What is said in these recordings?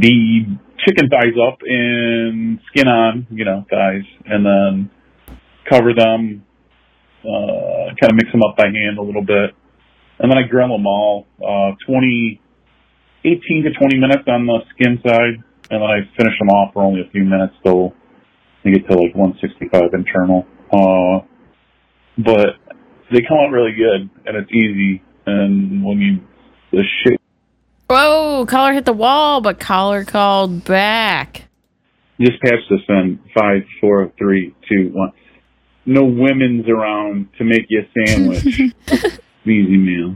the chicken thighs up and skin on, thighs, and then cover them, kind of mix them up by hand a little bit. And then I grill them all, 18 to 20 minutes on the skin side, and then I finish them off for only a few minutes, so they get to like 165 internal. But they come out really good, and it's easy, and the shit. Whoa, caller hit the wall, but caller called back. Just patch this in. 5, 4, 3, 2, 1. No women's around to make you a sandwich. Easy meal.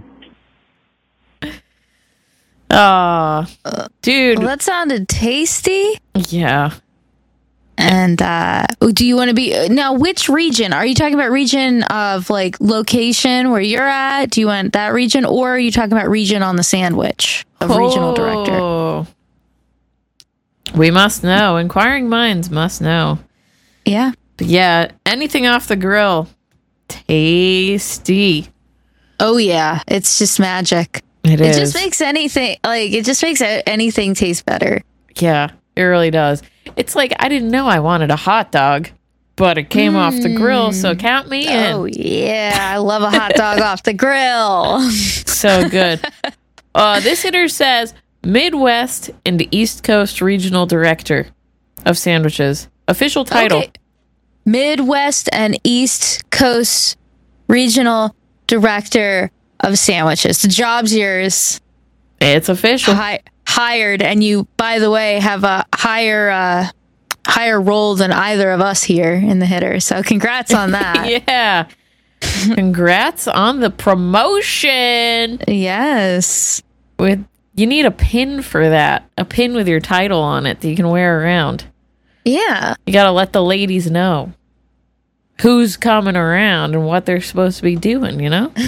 Dude. Well, that sounded tasty. Yeah. And do you want to be now? Which region are you talking about? Region of like location where you're at? Do you want that region, or are you talking about region on the sandwich of regional director? We must know. Inquiring minds must know. Yeah. But yeah. Anything off the grill, tasty. Oh yeah, it's just magic. It is. It just makes anything taste better. Yeah, it really does. It's like I didn't know I wanted a hot dog, but it came off the grill, so count me in. Oh yeah, I love a hot dog off the grill. So good. This hitter says Midwest and East Coast Regional Director of Sandwiches. Official title. Okay. Midwest and East Coast Regional Director of Sandwiches. The job's yours. It's official. Hired, and you, by the way, have a higher role than either of us here in the hitter. So congrats on that. Yeah. Congrats on the promotion. Yes. You need a pin for that. A pin with your title on it that you can wear around. Yeah. You got to let the ladies know who's coming around and what they're supposed to be doing,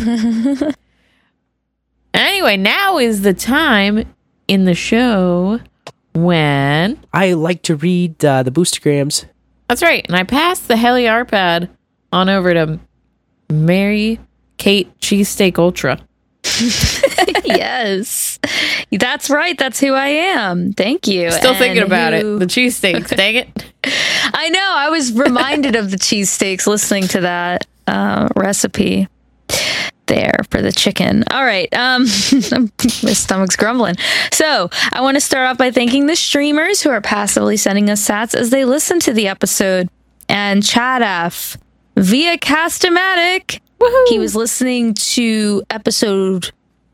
Anyway, now is the time in the show when I like to read the Boostergrams. That's right. And I passed the Heli Arpad on over to Mary Kate Cheesesteak Ultra. Yes. That's right. That's who I am. Thank you. Still thinking about it. The cheesesteaks. Dang it. I know. I was reminded of the cheesesteaks listening to that recipe there for the chicken. All right. My stomach's grumbling. So I want to start off by thanking the streamers who are passively sending us sats as they listen to the episode. And Chad F. via Castomatic. Woohoo! He was listening to episode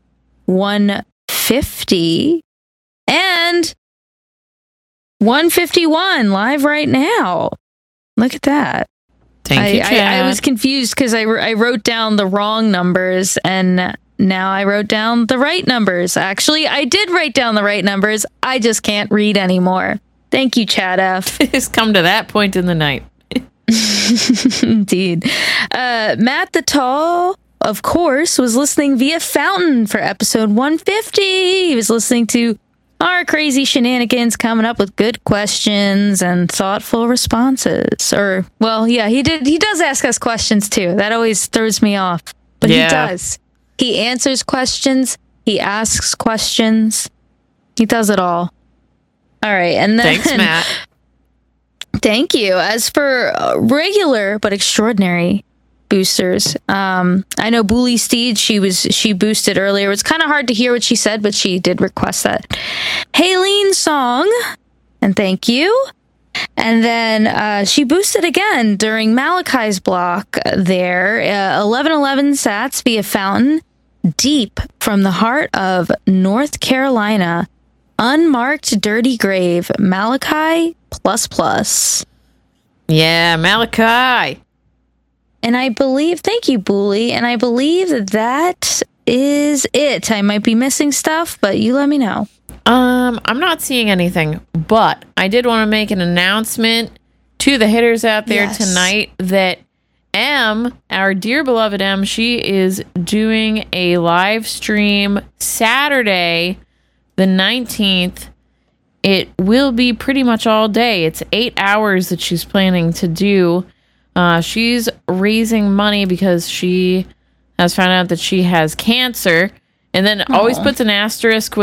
150 and 151 live right now. Look at that. Thank you, Chad. I was confused because I wrote down the wrong numbers, and now I wrote down the right numbers. Actually, I did write down the right numbers. I just can't read anymore. Thank you, Chad F. It's come to that point in the night. Indeed. Matt the Tall, of course, was listening via Fountain for episode 150. He was listening to our crazy shenanigans, coming up with good questions and thoughtful responses. Or, well, yeah, he does ask us questions too. That always throws me off. But yeah. He does. He answers questions. He asks questions. He does it all. All right. And then, thanks, Matt. Thank you. As for regular but extraordinary boosters, I know Bully Steed, she boosted earlier. It's kind of hard to hear what she said, but she did request that Haleen song, and thank you. And then she boosted again during Malachi's block there. 1111 sats via Fountain, deep from the heart of North Carolina, unmarked dirty grave, Malachi ++. Yeah, Malachi. And I believe, thank you, Bully, and I believe that is it. I might be missing stuff, but you let me know. I'm not seeing anything, but I did want to make an announcement to the hitters out there tonight that M, our dear beloved M, she is doing a live stream Saturday, the 19th. It will be pretty much all day. It's 8 hours that she's planning to do. She's raising money because she has found out that she has cancer, and then always puts an asterisk with